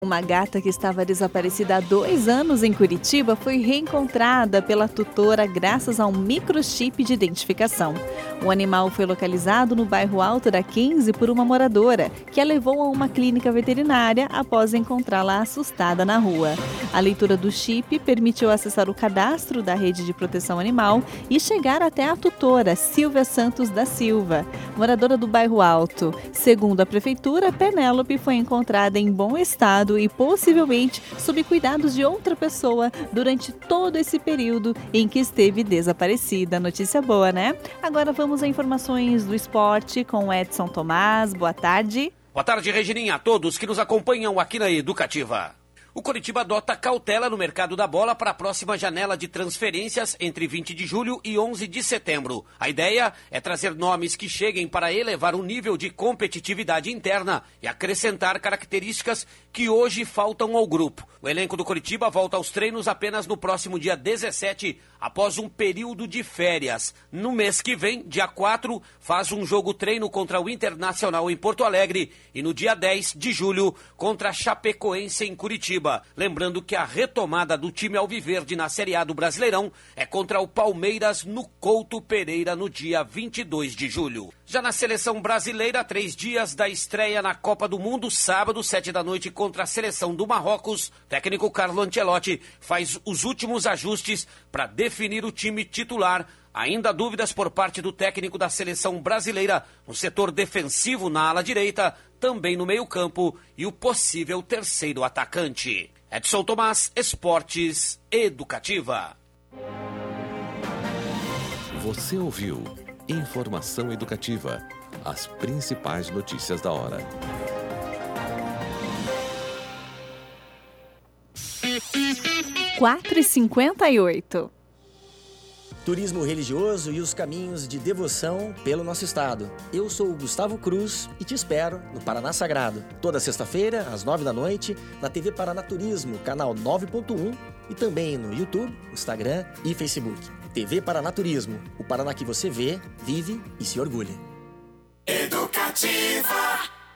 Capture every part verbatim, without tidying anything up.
Uma gata que estava desaparecida há dois anos em Curitiba foi reencontrada pela tutora graças a um microchip de identificação. O animal foi localizado no bairro Alto da quinze por uma moradora, que a levou a uma clínica veterinária após encontrá-la assustada na rua. A leitura do chip permitiu acessar o cadastro da Rede de Proteção Animal e chegar até a tutora, Silvia Santos da Silva, moradora do bairro Alto. Segundo a prefeitura, Penélope foi encontrada em bom estado e possivelmente sob cuidados de outra pessoa durante todo esse período em que esteve desaparecida. Notícia boa, né? Agora vamos a informações do esporte com Edson Tomás. Boa tarde. Boa tarde, Regininha, a todos que nos acompanham aqui na Educativa. O Coritiba adota cautela no mercado da bola para a próxima janela de transferências entre vinte de julho e onze de setembro. A ideia é trazer nomes que cheguem para elevar o nível de competitividade interna e acrescentar características que hoje faltam ao grupo. O elenco do Coritiba volta aos treinos apenas no próximo dia dezessete, após um período de férias. No mês que vem, dia quatro, faz um jogo-treino contra o Internacional em Porto Alegre e no dia dez de julho contra a Chapecoense em Curitiba. Lembrando que a retomada do time alviverde na Série A do Brasileirão é contra o Palmeiras no Couto Pereira no dia vinte e dois de julho. Já na seleção brasileira, três dias da estreia na Copa do Mundo, sábado, sete da noite, contra a seleção do Marrocos, o técnico Carlo Ancelotti faz os últimos ajustes para definir o time titular. Ainda dúvidas por parte do técnico da seleção brasileira no setor defensivo na ala direita, também no meio-campo e o possível terceiro atacante. Edson Tomás, Esportes Educativa. Você ouviu Informação Educativa. As principais notícias da hora. quatro e cinquenta e oito. Turismo religioso e os caminhos de devoção pelo nosso estado. Eu sou o Gustavo Cruz e te espero no Paraná Sagrado. Toda sexta-feira, às nove da noite, na T V Paraná Turismo, canal nove ponto um e também no YouTube, Instagram e Facebook. T V Paraná Turismo, o Paraná que você vê, vive e se orgulha. Educativa.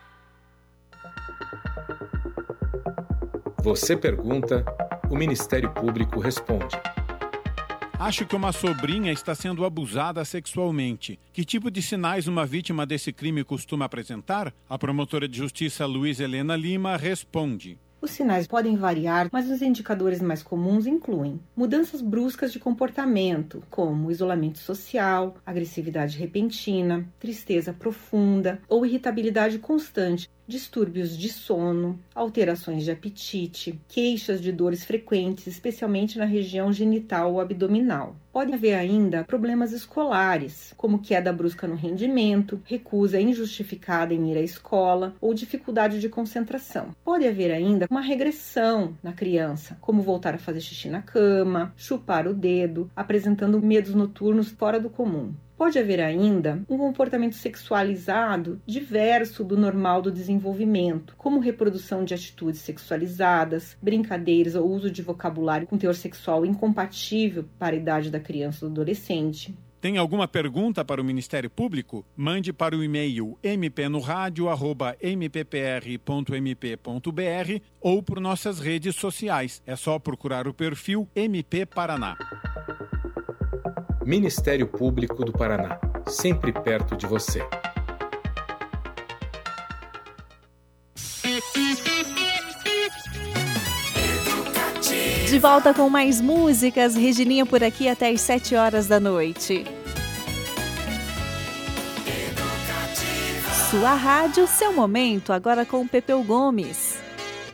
Você pergunta, o Ministério Público responde. Acho que uma sobrinha está sendo abusada sexualmente. Que tipo de sinais uma vítima desse crime costuma apresentar? A promotora de justiça Luiz Helena Lima responde. Os sinais podem variar, mas os indicadores mais comuns incluem mudanças bruscas de comportamento, como isolamento social, agressividade repentina, tristeza profunda ou irritabilidade constante, distúrbios de sono, alterações de apetite, queixas de dores frequentes, especialmente na região genital ou abdominal. Pode haver ainda problemas escolares, como queda brusca no rendimento, recusa injustificada em ir à escola ou dificuldade de concentração. Pode haver ainda uma regressão na criança, como voltar a fazer xixi na cama, chupar o dedo, apresentando medos noturnos fora do comum. Pode haver ainda um comportamento sexualizado diverso do normal do desenvolvimento, como reprodução de atitudes sexualizadas, brincadeiras ou uso de vocabulário com teor sexual incompatível para a idade da criança ou do adolescente. Tem alguma pergunta para o Ministério Público? Mande para o e-mail m p no radio arroba m p p r ponto m p ponto b r ou por nossas redes sociais. É só procurar o perfil M P Paraná. Ministério Público do Paraná, sempre perto de você. De volta com mais músicas, Regininha por aqui até às sete horas da noite. Sua rádio, seu momento, agora com o Pepeu Gomes.